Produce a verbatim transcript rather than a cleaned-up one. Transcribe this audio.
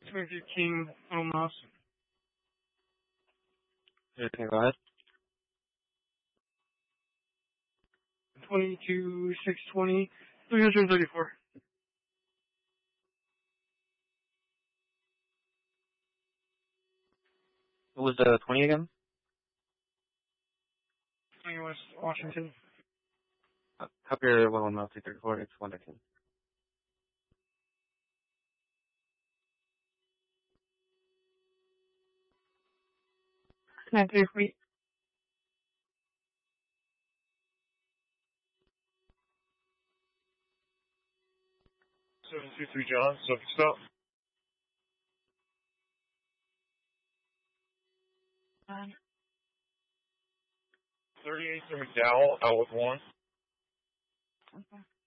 twenty-two King, Little Mouse. Okay, go ahead. twenty-two six twenty, three hundred thirty-four. What was the twenty again? twenty West Washington. Uh, Copy your one one mile two thirty-four, it's one nineteen. nine three feet. seven two three John, subject stop. Um, thirty-eight to McDowell, out with one. Okay.